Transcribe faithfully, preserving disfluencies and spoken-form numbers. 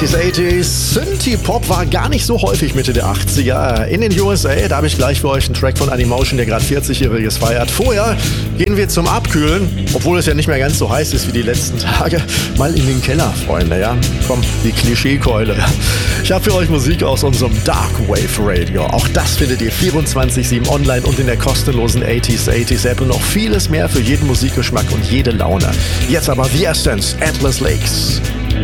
siebziger, achtziger. Synthie-Pop war gar nicht so häufig Mitte der achtziger. In den U S A, da habe ich gleich für euch einen Track von Animotion, der gerade vierzigjähriges feiert. Vorher gehen wir zum Abkühlen, obwohl es ja nicht mehr ganz so heiß ist wie die letzten Tage. Mal in den Keller, Freunde, ja? Komm, die Klischeekeule. Ich habe für euch Musik aus unserem Dark Wave Radio. Auch das findet ihr vierundzwanzig sieben online und in der kostenlosen achtziger, achtziger App und noch vieles mehr für jeden Musikgeschmack und jede Laune. Jetzt aber The Essence, Atlas Lakes.